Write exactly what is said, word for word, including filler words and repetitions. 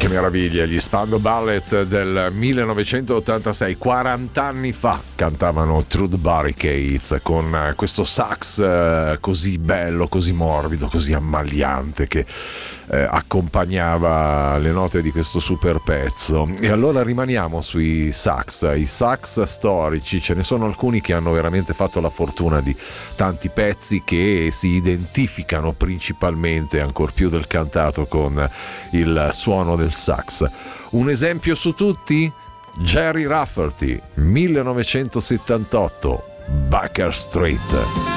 Che meraviglia, gli Spandau Ballet del millenovecentottantasei, quaranta anni fa cantavano Through the Barricades con questo sax così bello, così morbido, così ammaliante che eh, accompagnava le note di questo super pezzo. E allora rimaniamo sui sax, i sax storici, ce ne sono alcuni che hanno veramente fatto la fortuna di tanti pezzi che si identificano principalmente, ancor più del cantato, con il suono del sax. Un esempio su tutti? Gerry Rafferty, millenovecentosettantotto, Baker Street.